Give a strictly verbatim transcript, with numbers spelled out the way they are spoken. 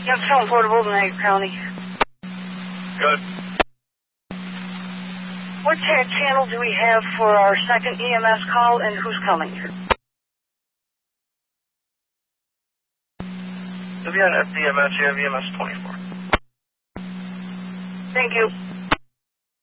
Youngstown Portable, Niagara County. Good. What cha- channel do we have for our second E M S call, and who's coming? If you have E M S, you have E M S twenty-four. Thank you.